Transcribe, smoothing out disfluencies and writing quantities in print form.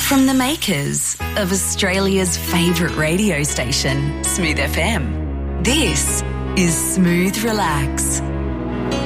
From the makers of Australia's favourite radio station, Smooth FM, this is Smooth Relax.